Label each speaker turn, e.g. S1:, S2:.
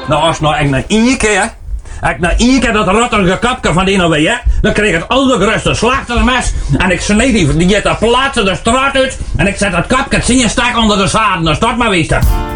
S1: Nou, als nou echt na één keer dat rottige kapje van die nou weer, dan kreeg het allergrootste slachtermes en ik sneed die te plaatsen de straat uit en ik zet dat kapje 10 stak onder de zaden, dus dat maar wisten.